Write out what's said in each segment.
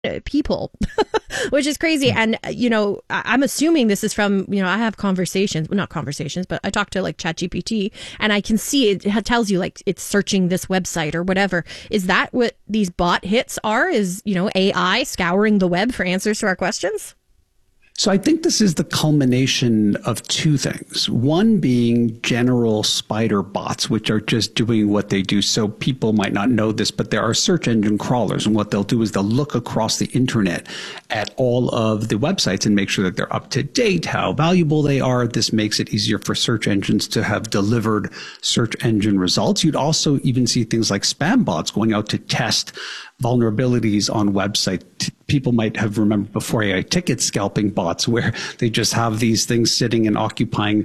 people, which is crazy. And, I'm assuming this is from, I have conversations, well, not conversations, but I talk to like ChatGPT and I can see it tells you like it's searching this website or whatever. Is that what these bot hits are? Is, AI scouring the web for answers to our questions? So I think this is the culmination of two things. One being general spider bots, which are just doing what they do. So people might not know this, but there are search engine crawlers. And what they'll do is they'll look across the internet at all of the websites and make sure that they're up to date, how valuable they are. This makes it easier for search engines to have delivered search engine results. You'd also even see things like spam bots going out to test vulnerabilities on website. People might have remembered before AI ticket scalping bots where they just have these things sitting and occupying,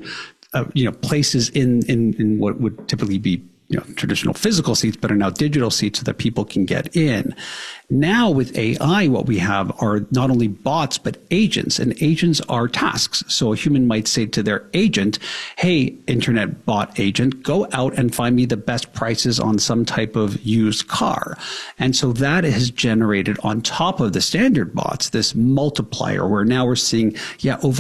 places in what would typically be, traditional physical seats, but are now digital seats so that people can get in. Now with AI, what we have are not only bots, but agents, and agents are tasks. So a human might say to their agent, hey, internet bot agent, go out and find me the best prices on some type of used car. And so that has generated on top of the standard bots, this multiplier where now we're seeing, over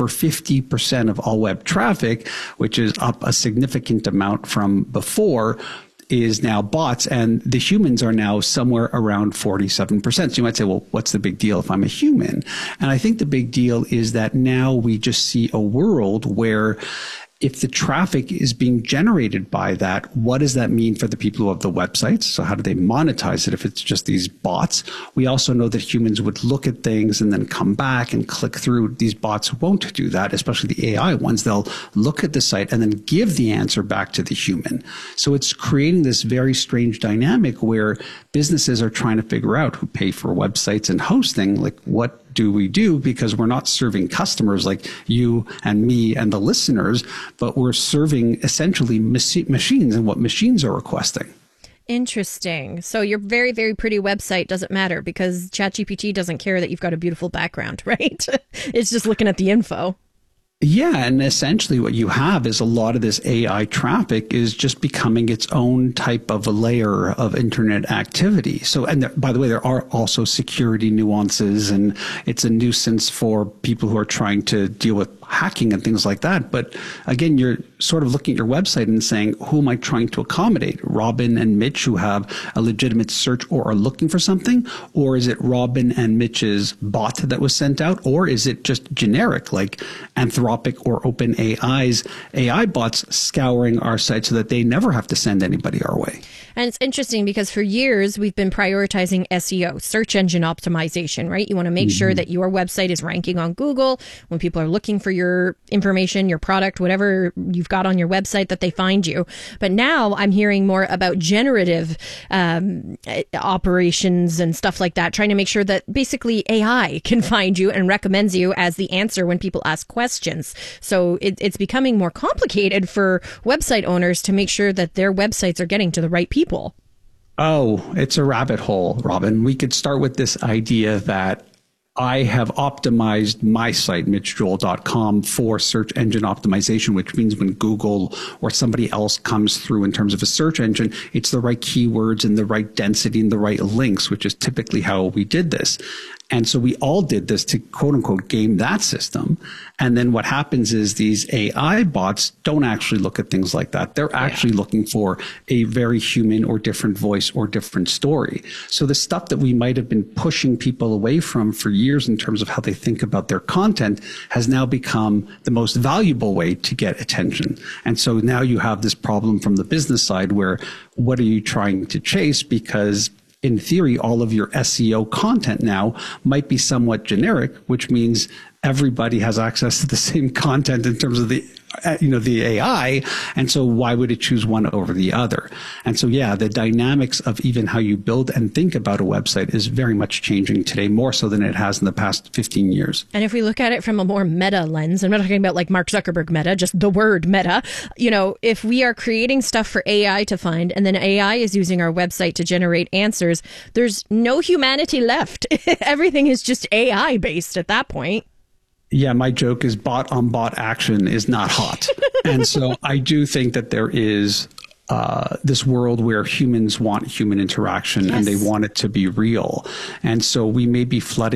50% of all web traffic, which is up a significant amount from before, is now bots, and the humans are now somewhere around 47%. So you might say, well, what's the big deal if I'm a human? And I think the big deal is that now we just see a world where if the traffic is being generated by that, what does that mean for the people who have the websites? So how do they monetize it if it's just these bots? We also know that humans would look at things and then come back and click through. These bots won't do that, especially the AI ones. They'll look at the site and then give the answer back to the human. So it's creating this very strange dynamic where businesses are trying to figure out who pay for websites and hosting, like what do we do? Because we're not serving customers like you and me and the listeners, but we're serving essentially machines and what machines are requesting. Interesting. So your very, very pretty website doesn't matter because ChatGPT doesn't care that you've got a beautiful background, right? It's just looking at the info. Yeah, and essentially what you have is a lot of this AI traffic is just becoming its own type of a layer of internet activity. So, and there, by the way, there are also security nuances, and it's a nuisance for people who are trying to deal with hacking and things like that. But again, you're sort of looking at your website and saying, who am I trying to accommodate? Robin and Mitch who have a legitimate search or are looking for something? Or is it Robin and Mitch's bot that was sent out? Or is it just generic like Anthropic or OpenAI's AI bots scouring our site so that they never have to send anybody our way? And it's interesting because for years we've been prioritizing SEO, search engine optimization, right? You want to make sure that your website is ranking on Google when people are looking for your information, your product, whatever you've got on your website, that they find you. But now I'm hearing more about generative operations and stuff like that, trying to make sure that basically AI can find you and recommends you as the answer when people ask questions. So it's becoming more complicated for website owners to make sure that their websites are getting to the right people. Oh, it's a rabbit hole, Robin. We could start with this idea that I have optimized my site, mitchjoel.com, for search engine optimization, which means when Google or somebody else comes through in terms of a search engine, it's the right keywords and the right density and the right links, which is typically how we did this. And so we all did this to quote unquote game that system. And then what happens is these AI bots don't actually look at things like that. They're actually looking for a very human or different voice or different story. So the stuff that we might have been pushing people away from for years in terms of how they think about their content has now become the most valuable way to get attention. And so now you have this problem from the business side where what are you trying to chase? Because in theory, all of your SEO content now might be somewhat generic, which means everybody has access to the same content in terms of the AI. And so why would it choose one over the other? And so, yeah, the dynamics of even how you build and think about a website is very much changing today, more so than it has in the past 15 years. And if we look at it from a more meta lens, I'm not talking about like Mark Zuckerberg meta, just the word meta, if we are creating stuff for AI to find and then AI is using our website to generate answers, there's no humanity left. Everything is just AI based at that point. Yeah, my joke is bot on bot action is not hot. And so I do think that there is this world where humans want human interaction and they want it to be real. And so we may be flooding